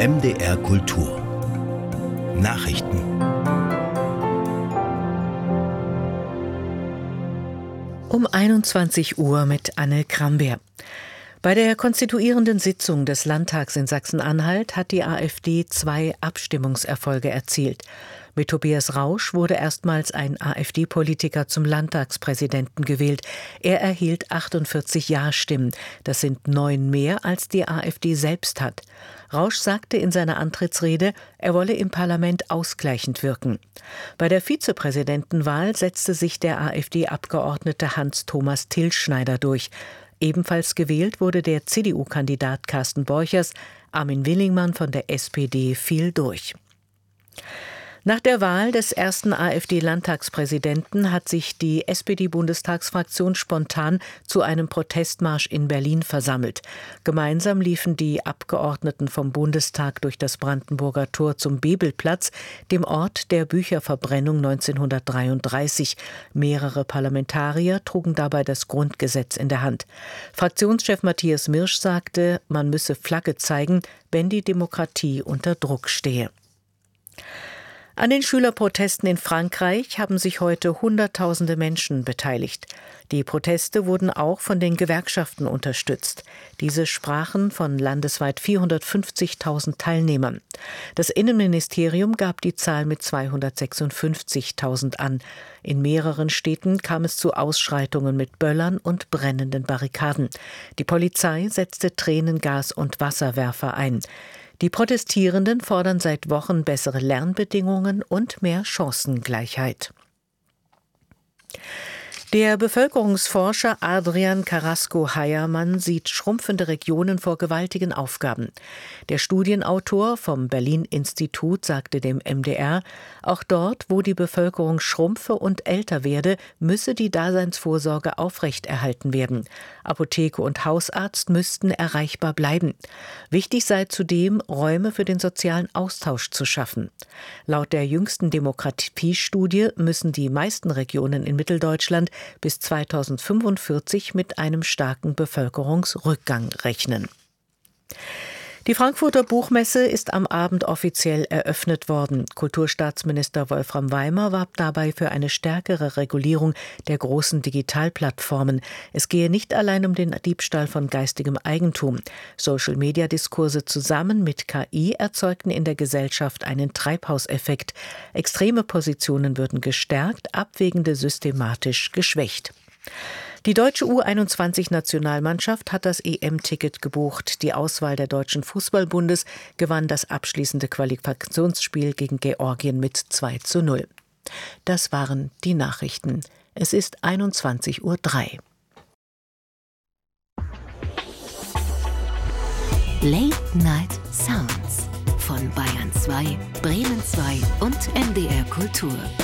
MDR Kultur Nachrichten. Um 21 Uhr mit Anne Krambeer. Bei der konstituierenden Sitzung des Landtags in Sachsen-Anhalt hat die AfD 2 Abstimmungserfolge erzielt. Mit Tobias Rausch wurde erstmals ein AfD-Politiker zum Landtagspräsidenten gewählt. Er erhielt 48 Ja-Stimmen. Das sind 9 mehr, als die AfD selbst hat. Rausch sagte in seiner Antrittsrede, er wolle im Parlament ausgleichend wirken. Bei der Vizepräsidentenwahl setzte sich der AfD-Abgeordnete Hans-Thomas Tilschneider durch. Ebenfalls gewählt wurde der CDU-Kandidat Carsten Borchers. Armin Willingmann von der SPD fiel durch. Nach der Wahl des ersten AfD-Landtagspräsidenten hat sich die SPD-Bundestagsfraktion spontan zu einem Protestmarsch in Berlin versammelt. Gemeinsam liefen die Abgeordneten vom Bundestag durch das Brandenburger Tor zum Bebelplatz, dem Ort der Bücherverbrennung 1933. Mehrere Parlamentarier trugen dabei das Grundgesetz in der Hand. Fraktionschef Matthias Mirsch sagte, man müsse Flagge zeigen, wenn die Demokratie unter Druck stehe. An den Schülerprotesten in Frankreich haben sich heute Hunderttausende Menschen beteiligt. Die Proteste wurden auch von den Gewerkschaften unterstützt. Diese sprachen von landesweit 450.000 Teilnehmern. Das Innenministerium gab die Zahl mit 256.000 an. In mehreren Städten kam es zu Ausschreitungen mit Böllern und brennenden Barrikaden. Die Polizei setzte Tränengas und Wasserwerfer ein. Die Protestierenden fordern seit Wochen bessere Lernbedingungen und mehr Chancengleichheit. Der Bevölkerungsforscher Adrian Carrasco-Hayermann sieht schrumpfende Regionen vor gewaltigen Aufgaben. Der Studienautor vom Berlin-Institut sagte dem MDR, auch dort, wo die Bevölkerung schrumpfe und älter werde, müsse die Daseinsvorsorge aufrechterhalten werden. Apotheke und Hausarzt müssten erreichbar bleiben. Wichtig sei zudem, Räume für den sozialen Austausch zu schaffen. Laut der jüngsten Demografiestudie müssen die meisten Regionen in Mitteldeutschland bis 2045 mit einem starken Bevölkerungsrückgang rechnen. Die Frankfurter Buchmesse ist am Abend offiziell eröffnet worden. Kulturstaatsminister Wolfram Weimer warb dabei für eine stärkere Regulierung der großen Digitalplattformen. Es gehe nicht allein um den Diebstahl von geistigem Eigentum. Social-Media-Diskurse zusammen mit KI erzeugten in der Gesellschaft einen Treibhauseffekt. Extreme Positionen würden gestärkt, abwägende systematisch geschwächt. Die deutsche U21-Nationalmannschaft hat das EM-Ticket gebucht. Die Auswahl der Deutschen Fußballbundes gewann das abschließende Qualifikationsspiel gegen Georgien mit 2:0. Das waren die Nachrichten. Es ist 21:03 Uhr. Late Night Sounds von Bayern 2, Bremen 2 und MDR Kultur.